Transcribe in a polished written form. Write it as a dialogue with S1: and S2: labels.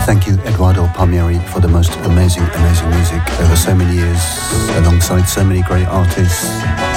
S1: Thank you, Eduardo Palmieri, for the most amazing music over so many years, alongside so many great artists.